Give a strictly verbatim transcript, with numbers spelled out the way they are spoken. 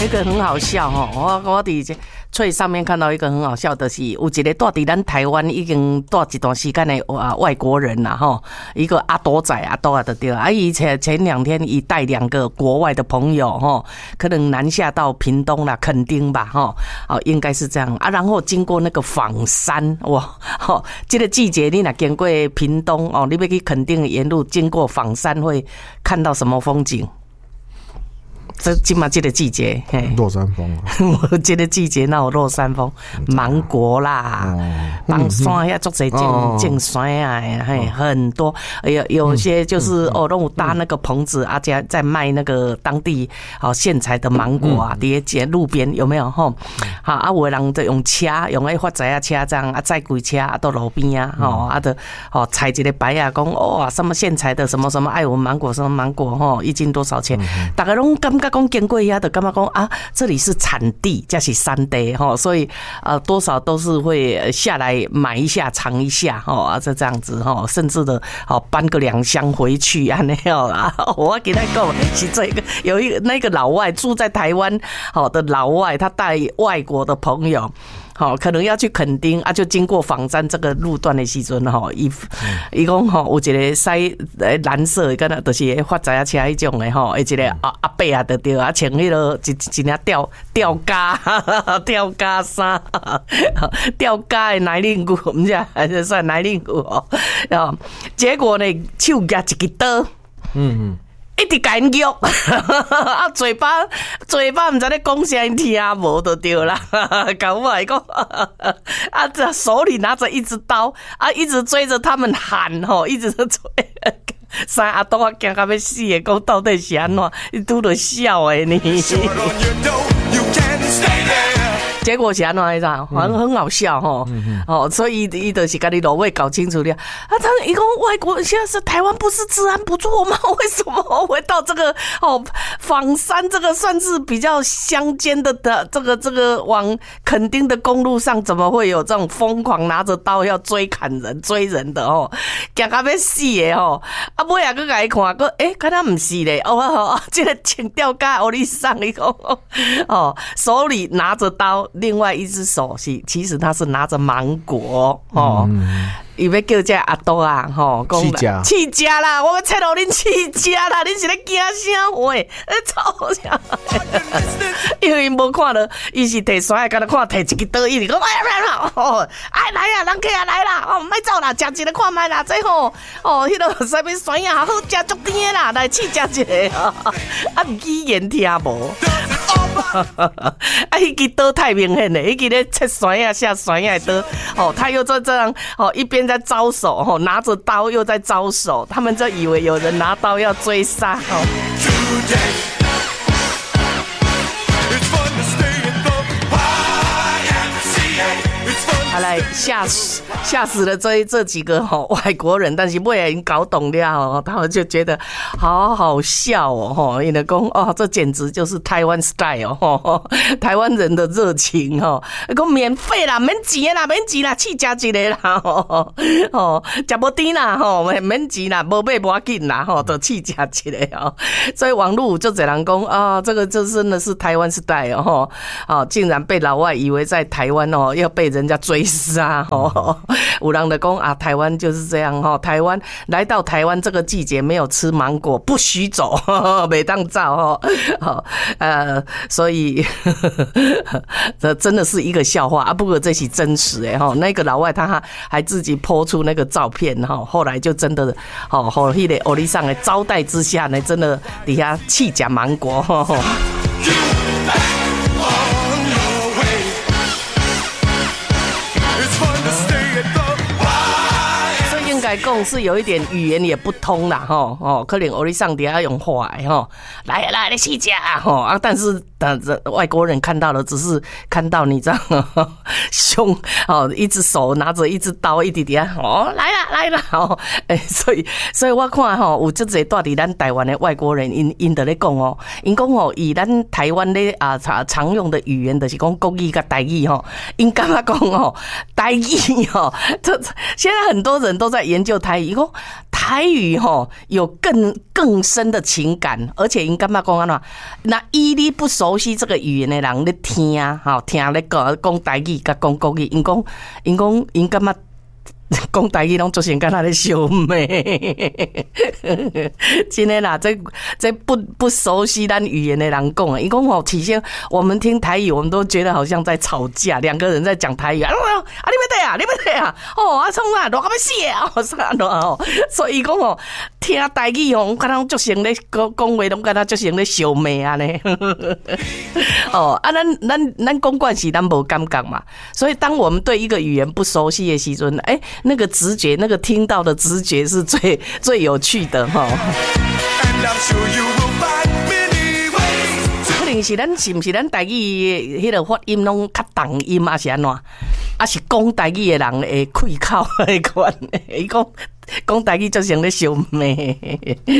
一个很好笑哈，我我伫脆上面看到一个很好笑的是，有一个住伫咱台湾已经住一段时间的啊外国人啦吼，一个阿多仔阿多啊的对啊，伊前前两天伊带两个国外的朋友吼，可能南下到屏东啦、垦丁吧吼，哦应该是这样啊，然后经过那个枋山哇，吼，这个季节你若经过屏东哦，你要去垦丁的沿路经过枋山会看到什么风景？这今嘛这个季节， 落山风啊！ 我这个季节那有落山风，芒果啦，芒山呀，做这种种山啊，嘿，很多。有有些就是哦，让我搭那个棚子，啊，家在卖那个当地好现采的芒果啊，伫街路边有没有吼？好啊，有的人就用车，用迄发财啊车这样啊，载几车啊到路边啊，吼啊的哦，采一个牌啊，讲哦什么现采的什么什么爱文芒果什么芒果吼，一斤多少钱？大家拢感觉。讲经过遐的，干嘛讲啊？这里是产地，这是山地哈，所以呃，多少都是会下来买一下、尝一下哈，啊，这这样子哈，甚至的哦，搬个两箱回去啊，那样啊。我给他讲是这个，有一个那个老外住在台湾好的老外，他带外国的朋友。好，可能要去垦丁啊，就经过枋山这个路段的时阵吼，伊伊讲吼，有一个驶蓝色的，敢若就是发财车迄种的吼，一个阿阿伯啊，就对啊，穿迄个一一领吊吊嘎吊嘎衫，吊嘎的奶领裤，唔知还是算奶领裤哦。结果呢，手夹一支刀，嗯嗯。一直甲因喐，啊嘴巴嘴巴唔知咧讲啥，因听无就对啦。搞我来讲，啊这手里拿着一支刀，啊一直追着他们喊吼，一直追。三阿多啊惊到要死的，讲到底是安怎？你拄着笑诶你。结果是安怎来着？很很好笑哈，哦，所以伊就是跟你老外搞清楚了。啊，他一个外国现在是台湾，不是治安不错吗？为什么会到这个哦枋山这个算是比较乡间的的这个这个往垦丁的公路上，怎么会有这种疯狂拿着刀要追砍人、追人的哦？惊到要死的哦！啊，尾啊，佮伊看，佮诶，敢若唔是咧？哦哦，这个穿吊架欧丽上一个哦，手里拿着刀。另外一只手是，其实他是拿着芒果哦，伊、嗯、要叫这阿多啊，吼，讲啦，气家啦，我要切到恁气家啦，恁是咧惊啥话？诶，吵啥？因为无看到，伊是摕伞，敢若看摕一支刀，伊就讲哎呀，哦，哎来啊，人客啊来啦，哦，莫走啦，食一个看卖啦，这吼，哦，迄个啥物酸啊，好食足甜啦，来去食一个，啊，语言听无。啊，迄支刀太明显了，迄支咧切酸呀、下酸呀的刀，哦，他又在这样，哦，一边在招手，哦，拿着刀又在招手，他们就以为有人拿刀要追杀，哦。他来吓死吓死了这这几个哦外国人，但是尾来已经搞懂了哦，他们就觉得好好笑哦吼，因为讲哦，这简直就是台湾 style 哦，台湾人的热情哦，讲免费啦，免钱啦，免钱啦，去食一个啦哦哦，食无甜啦吼，免钱啦，无买无要紧啦吼，就去食一个哦。所以网络就这人讲啊，这个就真的是台湾 style 哦，哦，竟然被老外以为在台湾哦要被人家追。是啊，哦，有人就讲啊，台湾就是这样哈。台湾来到台湾这个季节没有吃芒果不许走，没当照哈。呃，所以这真的是一个笑话啊。不过这是真实哎哈，那个老外他还自己 po 出那个照片哈，后来就真的哦，和那个欧丽桑的招待之下呢，真的底下弃甲芒果哈。来讲是有一点语言也不通啦，吼哦，可能欧丽上底下用话吼，来来来去家吼啊，但是但外国人看到了，只是看到你这样凶哦，一只手拿着一只刀，一直底下哦来啦来啦哦，哎，所以所以我看吼，有这些住伫咱台湾的外国人，因因在咧讲哦，因讲哦，以咱台湾咧啊常用的语言就是讲国语跟台语吼，因感觉讲哦，台语哦，这现在很多人都在研究台语，讲台台语吼有更更深的情感，而且因感觉讲安怎，那伊你不熟悉这个语言的人咧听，吼听咧讲讲台语甲讲国语，因讲因讲因感觉。讲台语拢做成敢若咧笑妹，真的啦，这这不不熟悉咱语言的人讲啊，伊讲吼，起先我们听台语，我们都觉得好像在吵架，两个人在讲台语啊，啊你要对啊，你要对啊，哦啊创啊，热到要死啊，哦啥咯哦，所以讲吼，听台语吼，敢若做成咧讲讲话，拢敢若做成咧笑妹啊呢，哦啊，咱咱咱讲惯是咱无感觉嘛，所以当我们对一个语言不熟悉的时阵，哎、欸。那个直觉，那个听到的直觉是最最有趣的哈。可能是咱是不是咱台语迄个发音拢较重音，还是安怎？啊是讲台语的人会开口的款，伊讲讲台语就像咧笑咩。